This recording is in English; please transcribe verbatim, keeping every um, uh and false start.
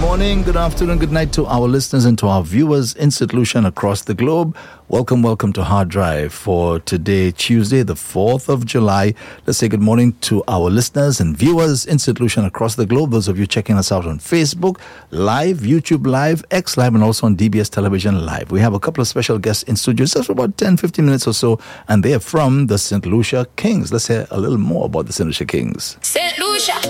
morning, good afternoon, good night to our listeners and to our viewers in Saint Lucia across the globe. Welcome, welcome to Hard Drive for today, Tuesday, the fourth of July. Let's say good morning to our listeners and viewers in Saint Lucia across the globe. Those of you checking us out on Facebook Live, YouTube Live, X Live, and also on D B S Television Live. We have a couple of special guests in studio just for about ten, fifteen minutes or so, and they are from the Saint Lucia Kings. Let's hear a little more about the Saint Lucia Kings. Saint Lucia.